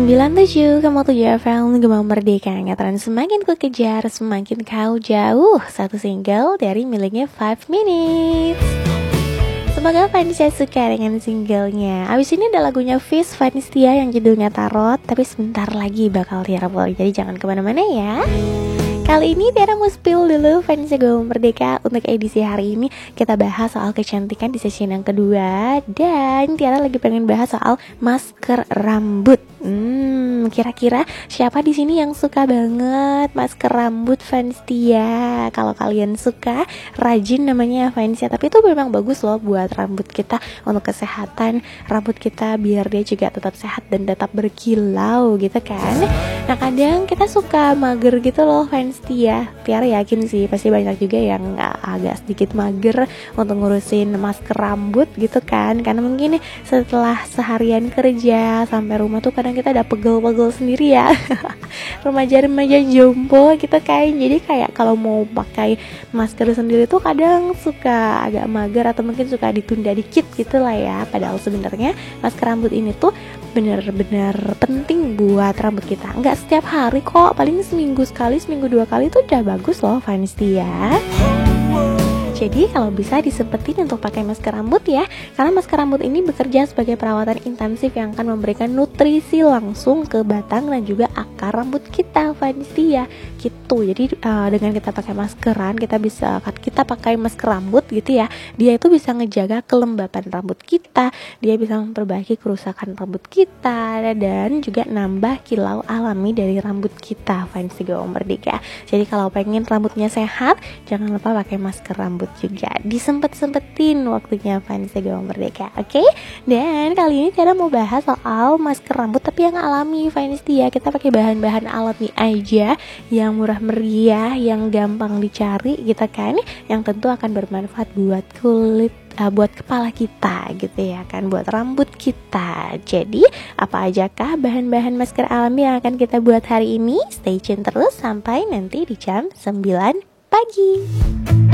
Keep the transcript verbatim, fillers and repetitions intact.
sembilan tujuh koma tujuh F M Gema Merdeka. Ngataran semakin ku kejar, semakin kau jauh. Satu single dari miliknya Five Minutes. Semoga fans saya suka dengan singlenya. Abis ini ada lagunya Fish Vanistia yang judulnya Tarot. Tapi sebentar lagi bakal dirapol, jadi jangan kemana-mana ya. Kali ini Tiara mau spill dulu fans Gema Merdeka. Untuk edisi hari ini kita bahas soal kecantikan di sesi yang kedua. Dan Tiara lagi pengen bahas soal masker rambut. Hmm, kira-kira siapa di sini yang suka banget masker rambut fans Tia? Kalau kalian suka, rajin namanya fans ya. Tapi itu memang bagus loh buat rambut kita, untuk kesehatan rambut kita, biar dia juga tetap sehat dan tetap berkilau gitu kan. Nah kadang kita suka mager gitu loh fans Tia. Tiara yakin sih pasti banyak juga yang agak sedikit mager untuk ngurusin masker rambut gitu kan. Karena mungkin setelah seharian kerja sampai rumah tuh kadang kita ada pegel-pegel sendiri ya. Remaja-remaja jompo gitu kan. Jadi kayak kalau mau pakai masker sendiri tuh kadang suka agak mager atau mungkin suka ditunda dikit gitu lah ya. Padahal sebenarnya masker rambut ini tuh bener-bener penting buat rambut kita. Enggak setiap hari kok, paling seminggu sekali, seminggu dua kali tuh udah bagus loh fans Tia. Jadi kalau bisa disempetin untuk pakai masker rambut ya. Karena masker rambut ini bekerja sebagai perawatan intensif yang akan memberikan nutrisi langsung ke batang dan juga akar rambut kita fans Tia gitu. Jadi uh, dengan kita pakai maskeran, kita bisa kita pakai masker rambut gitu ya, dia itu bisa ngejaga kelembapan rambut kita, dia bisa memperbaiki kerusakan rambut kita, dan juga nambah kilau alami dari rambut kita fans Gema Merdeka. Jadi kalau pengen rambutnya sehat, jangan lupa pakai masker rambut juga. Disempet-sempetin waktunya fans Gema Merdeka, oke? Okay? Dan kali ini Tiara mau bahas soal masker rambut tapi yang alami fans Tia. Kita pakai bahan-bahan alami aja, yang murah meriah, yang gampang dicari gitu kan, yang tentu akan bermanfaat buat kulit, uh, buat kepala kita gitu ya kan, buat rambut kita. Jadi apa ajakah bahan-bahan masker alami yang akan kita buat hari ini? Stay tune terus sampai nanti di jam sembilan pagi.